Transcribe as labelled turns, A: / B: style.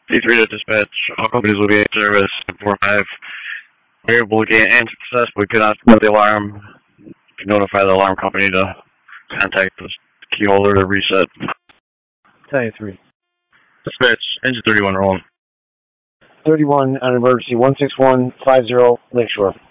A: D3 to dispatch. All companies will be in service. 4-5. Variable gain and success. We cannot set the alarm. You can notify the alarm company to contact the key holder to reset.
B: Battalion 3.
C: Dispatch, engine 31 rolling.
B: 31 on emergency 16150 Lakeshore.